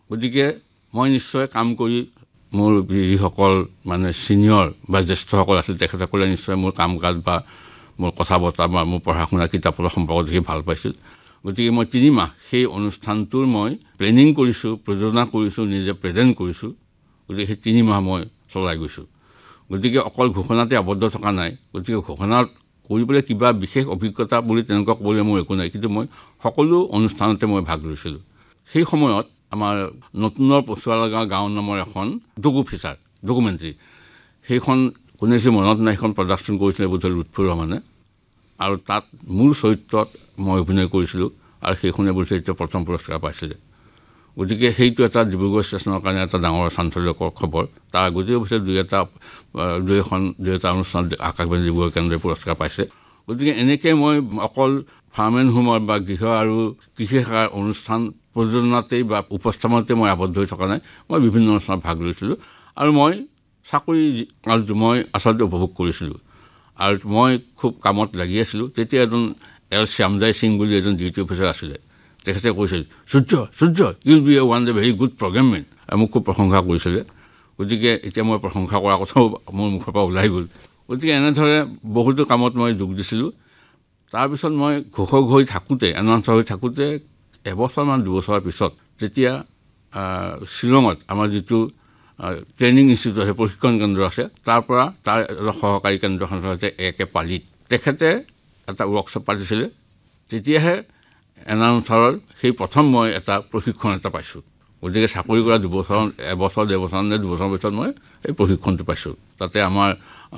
গতিকে মই নিশ্চয় কাম কৰি মোৰ যিসকল মানে ছিনিয়ৰ বা জ্যেষ্ঠসকল আছিল তেখেতসকলে নিশ্চয় মোৰ কাম কাজ বা মোৰ কথা বতৰা বা মোৰ পঢ়া শুনা কিতাপৰ সম্পৰ্কত দেখি ভাল পাইছিল গতিকে মই 3 মাহ সেই অনুষ্ঠানটোৰ মই প্লেনিং কৰিছোঁ প্ৰযোজনা কৰিছোঁ নিজে প্ৰেজেণ্ট কৰিছোঁ গতিকে সেই 3 মাহ মই চলাই গৈছোঁ গতিকে অকল ঘোষণাতে আবদ্ধ থকা নাই গতিকে ঘোষণাত কৰিবলৈ কিবা বিশেষ অভিজ্ঞতা বুলি তেনেকুৱা ক'বলৈ মোৰ একো নাই কিন্তু মই সকলো অনুষ্ঠানতে মই ভাগ লৈছিলোঁ সেই সময়ত আমাৰ নতুনৰ পচুৱালগাঁও গাঁও নামৰ এখন ডকুমেণ্টাৰী সেইখন কোনে মনত নাই সেইখন প্ৰডাকশ্যন কৰিছিলে বোধহয় লুৎফুৰ ৰহমানে আৰু তাত মূল চৰিত্ৰত মই অভিনয় কৰিছিলোঁ আৰু সেইখনে বোধহয় প্ৰথম পুৰস্কাৰ পাইছিলে গতিকে সেইটো এটা ডিব্ৰুগড় ষ্টেচনৰ কাৰণে এটা ডাঙৰ চাঞ্চল্যকৰ খবৰ তাৰ আগতেও অৱশ্যে দুই এটা অনুষ্ঠান আকাশবাণী ডিব্ৰুগড় কেন্দ্ৰই পুৰস্কাৰ পাইছে গতিকে এনেকৈ মই অকল ফাৰ্ম এণ্ড হোমৰ বা গৃহ আৰু কৃষি শাখাৰ অনুষ্ঠান প্ৰযোজনাতেই বা উপস্থাপনতে মই আবদ্ধ হৈ থকা নাই মই বিভিন্ন অনুষ্ঠানত ভাগ লৈছিলোঁ আৰু মই চাকৰি কালটো মই আচলতে উপভোগ কৰিছিলোঁ আৰু মই খুব কামত লাগি আছিলোঁ তেতিয়া এজন শ্যামজাই সিং বুলি এজন ডিউটি অফিচাৰ আছিলে তেখেতে কৈছিল সূৰ্য you'll be one the very good প্ৰগ্ৰেমমেন মোক খুব প্ৰশংসা কৰিছিলে গতিকে এতিয়া মই প্ৰশংসা কৰাৰ কথাও মোৰ মুখৰ পৰা ওলাই গ'ল গতিকে এনেদৰে বহুতো কামত মই যোগ দিছিলোঁ তাৰপিছত মই ঘোষক হৈ থাকোঁতে এনাউন্সাৰ হৈ থাকোঁতে এবছৰমান 2 বছৰৰ পিছত যেতিয়া শ্বিলঙত আমাৰ যিটো ট্ৰেইনিং ইনষ্টিটিউট আছে প্ৰশিক্ষণ কেন্দ্ৰ আছে তাৰ সহকাৰী কেন্দ্ৰখন হৈছে একে পালিত তেখেতে এটা ৱৰ্কশ্বপ পাতিছিলে তেতিয়াহে এনাউন্সাৰৰ সেই প্ৰথম মই এটা প্ৰশিক্ষণ এটা পাইছোঁ গতিকে চাকৰি কৰা 2 বছৰ 1 বছৰ 1.5 বছৰ নে 2 বছৰৰ পিছত মই এই প্ৰশিক্ষণটো পাইছোঁ তাতে আমাৰ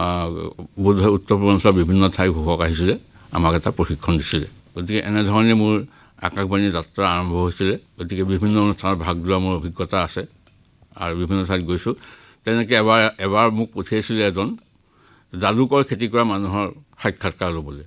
বোধহয় উত্তৰ পূৰ্বাঞ্চলৰ বিভিন্ন ঠাইৰ ঘোষক আহিছিলে আমাক এটা প্ৰশিক্ষণ দিছিলে গতিকে এনেধৰণে মোৰ আকাশবাণীৰ যাত্ৰা আৰম্ভ হৈছিলে গতিকে বিভিন্ন অনুষ্ঠানত ভাগ লোৱা মোৰ অভিজ্ঞতা আছে আৰু বিভিন্ন ঠাইত গৈছোঁ তেনেকৈ এবাৰ মোক পঠিয়াইছিলে এজন জালুকৰ খেতি কৰা মানুহৰ সাক্ষাৎকাৰ ল'বলৈ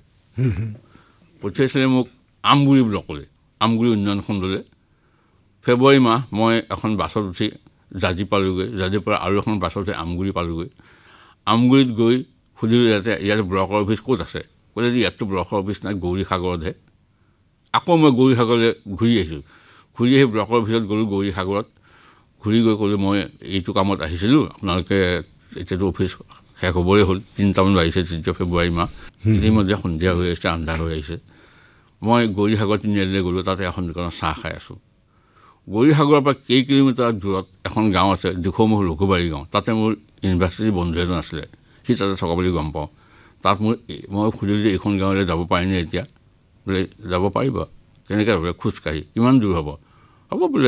পঠিয়াইছিলে মোক আমগুৰি ব্লকলৈ আমগুৰি উন্নয়ন খণ্ডলৈ ফেব্ৰুৱাৰী মাহ মই এখন বাছত উঠি জাজি পালোঁগৈ জাজিৰ পৰা আৰু এখন বাছত উঠি আমগুৰি পালোঁগৈ আমগুৰিত গৈ সুধিলোঁ ইয়াতে ব্লকৰ অফিচ ক'ত আছে ক'লে যে ইয়াততো ব্লকৰ অফিচ নাই গৌৰীসাগৰতহে আকৌ মই গৌৰীসাগৰলৈ ঘূৰি আহিছোঁ ঘূৰি আহি ব্লকৰ অফিচত গ'লোঁ গৌৰীসাগৰত ঘূৰি গৈ ক'লোঁ মই এইটো কামত আহিছিলোঁ আপোনালোকে এতিয়াতো অফিচ শেষ হ'বই হ'ল 3টামান বাজিছে 3 ফেব্ৰুৱাৰী মাহ ইতিমধ্যে সন্ধিয়া হৈ আহিছে আন্ধাৰ হৈ আহিছে মই গৌৰীসাগৰ তিনিআলিলৈ গ'লোঁ তাতে এখন দোকানত চাহ খাই আছোঁ গৌৰীসাগৰৰ পৰা কেই কিলোমিটাৰ দূৰত এখন গাঁও আছে দিখৌমুখ লঘুবাৰী গাঁও তাতে মোৰ ইউনিভাৰ্চিটিৰ বন্ধু এজন আছিলে সি তাতে থকা বুলি গম পাওঁ তাত মই সুধিলোঁ যে এইখন গাঁৱলৈ যাব পাৰিনে এতিয়া বোলে যাব পাৰিব কেনেকৈ বোলে খোজকাঢ়ি কিমান দূৰ হ'ব বোলে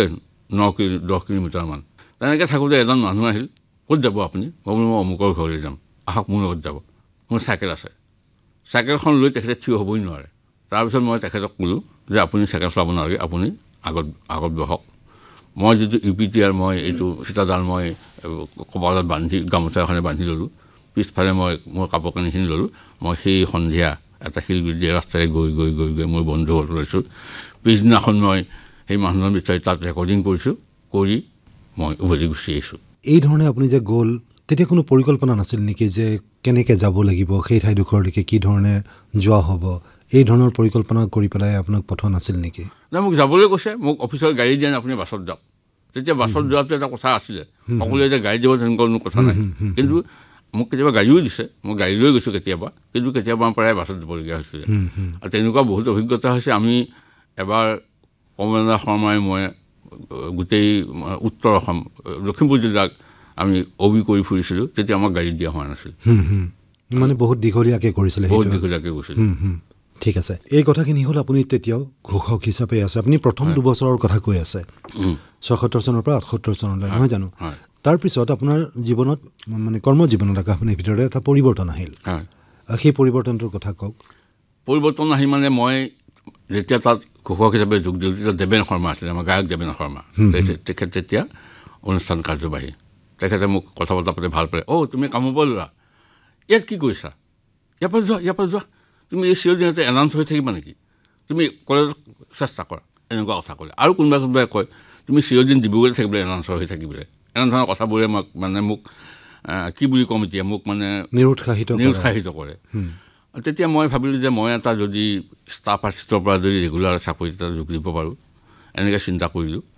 10 কিলোমিটাৰমান তেনেকৈ থাকোঁতে এজন মানুহ আহিল ক'ত যাব আপুনি মই বোলো মই অমুকৰ ঘৰলৈ যাম আহক মোৰ লগত যাব মোৰ চাইকেল আছে চাইকেলখন লৈ তেখেতে থিয় হ'বই নোৱাৰে তাৰপিছত মই তেখেতক ক'লোঁ যে আপুনি চাইকেল চলাব নালাগে আপুনি আগত বহক মই যিটো UPTR মই এইটো ফিটাডাল মই কপালত বান্ধি গামোচা এখনে বান্ধি ল'লোঁ পিছফালে মই মোৰ কাপোৰ কানিখিনি ল'লোঁ মই সেই সন্ধিয়া এটা শিলগুটি ৰাস্তাৰে গৈ মোৰ বন্ধুহঁত লৈছোঁ পিছদিনাখন মই সেই মানুহজন বিচাৰি তাত ৰেকৰ্ডিং কৰিছোঁ কৰি মই উভতি গুচি আহিছোঁ এই ধৰণে আপুনি যে গ'ল তেতিয়া কোনো পৰিকল্পনা নাছিল নেকি যে কেনেকৈ যাব লাগিব সেই ঠাইডোখৰলৈকে কি ধৰণে যোৱা হ'ব এই ধৰণৰ পৰিকল্পনা কৰি পেলাই আপোনাক পঠোৱা নাছিল নেকি নাই মোক যাবলৈ কৈছে মোক অফিচৰ গাড়ী দিয়ে আপুনি বাছত যাওক তেতিয়া বাছত যোৱাটো এটা কথা আছিলে সকলোৱে যে গাড়ী দিব তেনেকুৱা কোনো কথা নাই কিন্তু মোক কেতিয়াবা গাড়ীও দিছে মই গাড়ী লৈ গৈছোঁ কিন্তু কেতিয়াবা প্ৰায় বাছত দিবলগীয়া হৈছিলে আৰু তেনেকুৱা বহুত অভিজ্ঞতা হৈছে আমি এবাৰ কমলেন্দ্ৰ শৰ্মাই মই গোটেই উত্তৰ অসম লখিমপুৰ জিলাক আমি অবি কৰি ফুৰিছিলোঁ তেতিয়া আমাক গাড়ী দিয়া হোৱা নাছিল মানে বহুত দীঘলীয়াকৈ কৰিছিলে গৈছিল ঠিক আছে এই কথাখিনি হ'ল আপুনি তেতিয়াও ঘোষক হিচাপে আছে আপুনি প্ৰথম 2 বছৰৰ কথা কৈ আছে ৭৬ চনৰ পৰা ৭৮ চনলৈ নহয় জানো তাৰপিছত আপোনাৰ জীৱনত মানে কৰ্মজীৱনত আকাশবাণীৰ ভিতৰতে এটা পৰিৱৰ্তন আহিল সেই পৰিৱৰ্তনটোৰ কথা কওক পৰিৱৰ্তন আহি মানে মই যেতিয়া তাত ঘোষক হিচাপে যোগ দিলোঁ তেতিয়া দেৱেন শৰ্মা আছিলে আমাৰ গায়ক দেৱেন শৰ্মা তেখেত তেতিয়া অনুষ্ঠান কাৰ্যবাহী তেখেতে মোক কথা বতৰা পাতি ভাল পালে তুমি কামৰ পৰা লোৱা ইয়াত কি কৰিছা ইয়াৰ পৰা যোৱা তুমি এই চিৰদিনতে এনাউন্স হৈ থাকিবা নেকি তুমি কলেজত চেষ্টা কৰা এনেকুৱা কথা ক'লে আৰু কোনোবাই কয় তুমি চিৰদিন ডিব্ৰুগড়ত থাকিবলৈ এনাউন্সাৰ হৈ থাকিবলৈ এনেধৰণৰ কথাবোৰে মোক কি বুলি ক'ম এতিয়া মোক মানে নিৰুৎসাহিত কৰে তেতিয়া মই ভাবিলোঁ যে মই এটা যদি ষ্টাফ আৰ্টিষ্টৰ পৰা যদি ৰেগুলাৰ চাকৰি এটা যোগ দিব পাৰোঁ এনেকৈ চিন্তা কৰিলোঁ